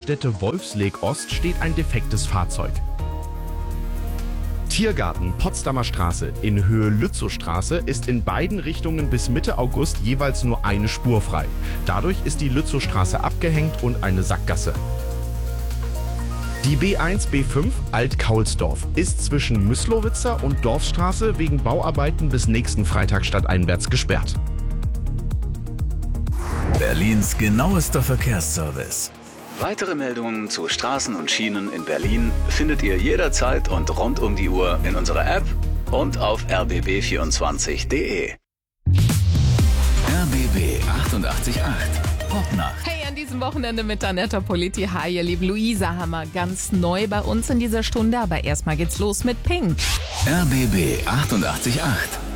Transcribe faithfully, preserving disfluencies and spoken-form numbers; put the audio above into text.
Raststätte Wolfsleg Ost steht ein defektes Fahrzeug. Tiergarten Potsdamer Straße in Höhe Lützowstraße ist in beiden Richtungen bis Mitte August jeweils nur eine Spur frei. Dadurch ist die Lützowstraße abgehängt und eine Sackgasse. Die B eins B fünf Alt-Kaulsdorf ist zwischen Myslowitzer und Dorfstraße wegen Bauarbeiten bis nächsten Freitag stadteinwärts gesperrt. Berlins genauester Verkehrsservice. Weitere Meldungen zu Straßen und Schienen in Berlin findet ihr jederzeit und rund um die Uhr in unserer App und auf r b b vierundzwanzig punkt d e. R B B achtundachtzig Komma acht Popnacht. Hey, an diesem Wochenende mit Anetta Politi. Hi, ihr lieben Luisa Hammer. Ganz neu bei uns in dieser Stunde, aber erstmal geht's los mit Pink. R B B achtundachtzig Komma acht